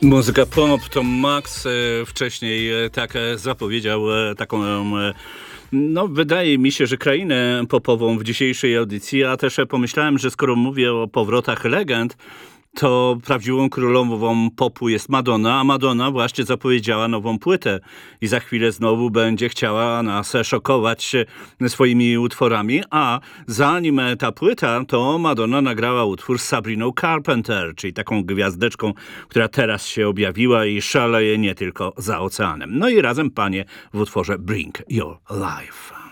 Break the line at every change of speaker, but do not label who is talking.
Muzyka pop to Max wcześniej tak zapowiedział taką no, wydaje mi się, że krainę popową w dzisiejszej audycji, a też pomyślałem, że skoro mówię o powrotach legend, to prawdziwą królową popu jest Madonna, a Madonna właśnie zapowiedziała nową płytę i za chwilę znowu będzie chciała nas szokować swoimi utworami, a zanim ta płyta, to Madonna nagrała utwór z Sabriną Carpenter, czyli taką gwiazdeczką, która teraz się objawiła i szaleje nie tylko za oceanem. No i razem panie w utworze Bring Your Life.